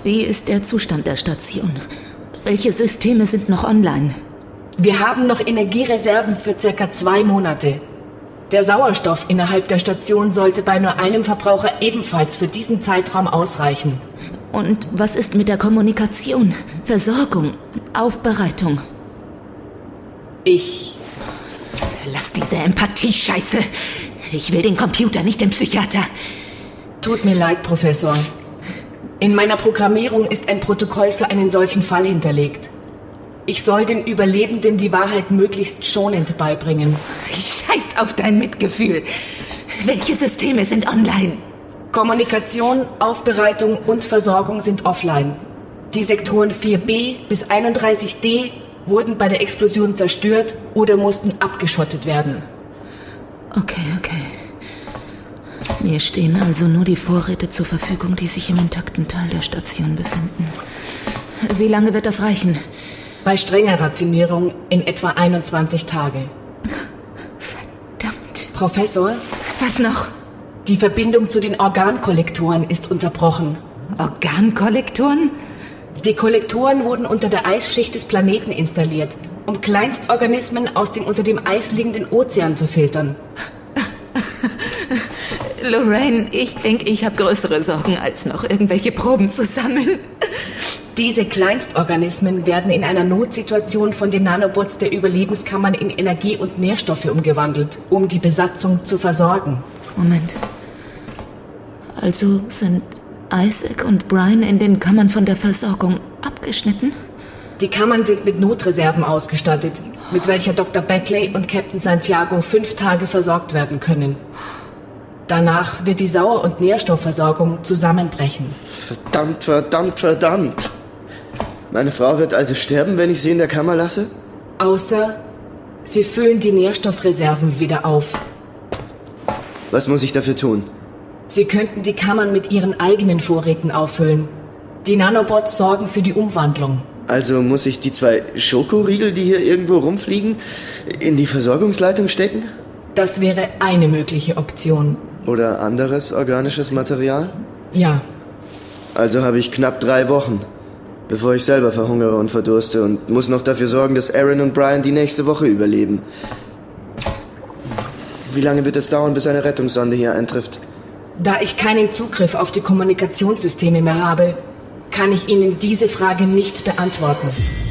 Wie ist der Zustand der Station? Welche Systeme sind noch online? Wir haben noch Energiereserven für ca. 2 Monate. Der Sauerstoff innerhalb der Station sollte bei nur einem Verbraucher ebenfalls für diesen Zeitraum ausreichen. Und was ist mit der Kommunikation, Versorgung, Aufbereitung? Lass diese Empathie-Scheiße. Ich will den Computer, nicht den Psychiater. Tut mir leid, Professor. In meiner Programmierung ist ein Protokoll für einen solchen Fall hinterlegt. Ich soll den Überlebenden die Wahrheit möglichst schonend beibringen. Scheiß auf dein Mitgefühl. Welche Systeme sind online? Kommunikation, Aufbereitung und Versorgung sind offline. Die Sektoren 4b bis 31d wurden bei der Explosion zerstört oder mussten abgeschottet werden. Okay. Mir stehen also nur die Vorräte zur Verfügung, die sich im intakten Teil der Station befinden. Wie lange wird das reichen? Bei strenger Rationierung in etwa 21 Tage. Verdammt. Professor? Was noch? Die Verbindung zu den Organkollektoren ist unterbrochen. Organkollektoren? Die Kollektoren wurden unter der Eisschicht des Planeten installiert, um Kleinstorganismen aus dem unter dem Eis liegenden Ozean zu filtern. Lorraine, ich denke, ich habe größere Sorgen, als noch irgendwelche Proben zu sammeln. Diese Kleinstorganismen werden in einer Notsituation von den Nanobots der Überlebenskammern in Energie und Nährstoffe umgewandelt, um die Besatzung zu versorgen. Moment. Also sind Isaac und Brian in den Kammern von der Versorgung abgeschnitten? Die Kammern sind mit Notreserven ausgestattet, mit welcher Dr. Beckley und Captain Santiago 5 Tage versorgt werden können. Danach wird die Sauer- und Nährstoffversorgung zusammenbrechen. Verdammt. Meine Frau wird also sterben, wenn ich sie in der Kammer lasse? Außer sie füllen die Nährstoffreserven wieder auf. Was muss ich dafür tun? Sie könnten die Kammern mit ihren eigenen Vorräten auffüllen. Die Nanobots sorgen für die Umwandlung. Also muss ich die 2 Schokoriegel, die hier irgendwo rumfliegen, in die Versorgungsleitung stecken? Das wäre eine mögliche Option. Oder anderes organisches Material? Ja. Also habe ich knapp 3 Wochen, bevor ich selber verhungere und verdurste und muss noch dafür sorgen, dass Aaron und Brian die nächste Woche überleben. Wie lange wird es dauern, bis eine Rettungssonde hier eintrifft? Da ich keinen Zugriff auf die Kommunikationssysteme mehr habe, kann ich Ihnen diese Frage nicht beantworten.